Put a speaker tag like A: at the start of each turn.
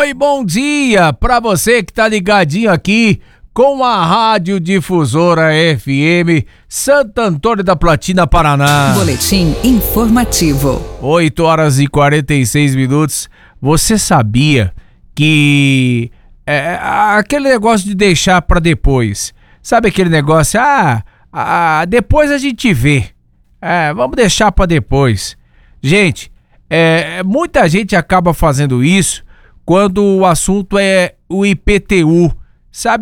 A: Oi, bom dia pra você que tá ligadinho aqui com a Rádio Difusora FM Santo Antônio da Platina, Paraná.
B: Boletim informativo.
A: 8h46. Você sabia que aquele negócio de deixar pra depois, sabe aquele negócio, depois a gente vê, vamos deixar pra depois. Gente, muita gente acaba fazendo isso quando o assunto é o IPTU, sabe?